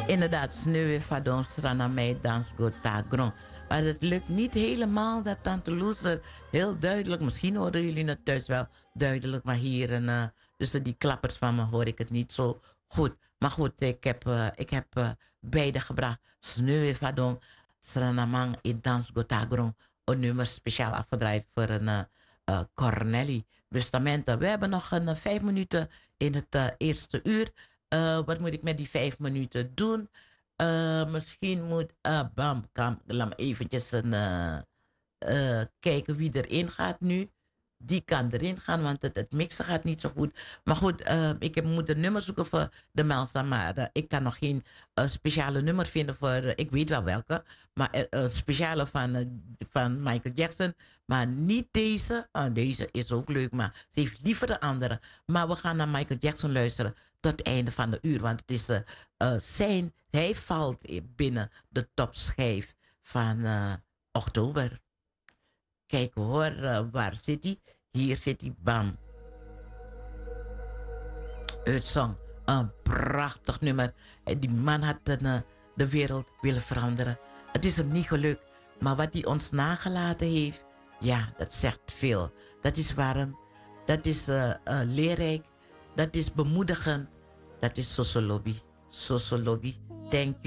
Inderdaad, sneeuw van ons naar mij dans gotagron. Maar het lukt niet helemaal dat Tante Loes heel duidelijk, misschien horen jullie het thuis wel duidelijk, maar hier tussen die klappers van me hoor ik het niet zo goed. Maar goed, ik heb beide gebracht. Sneeuw van ons Sranamang in dans gotagron. Een nummer speciaal afgedraaid voor een Corneli. Bustamante. We hebben nog 5 minuten in het eerste uur. Wat moet ik met die 5 minuten doen? Misschien moet Bam, laat me eventjes kijken wie erin gaat nu. Die kan erin gaan, want het mixen gaat niet zo goed. Maar goed, moet een nummer zoeken voor de Melsa. Maar ik kan nog geen speciale nummer vinden voor... ik weet wel welke. Maar een speciale van Michael Jackson. Maar niet deze. Deze is ook leuk, maar ze heeft liever de andere. Maar we gaan naar Michael Jackson luisteren tot het einde van de uur. Want het is hij valt binnen de topschijf van oktober. Kijk hoor, waar zit hij? Hier zit hij, bam. Uitsong. Een prachtig nummer. Die man had de wereld willen veranderen. Het is hem niet gelukt. Maar wat hij ons nagelaten heeft, ja, dat zegt veel. Dat is warm. Dat is leerrijk. Dat is bemoedigend. Dat is Sosolobi. Sosolobi. Thank you.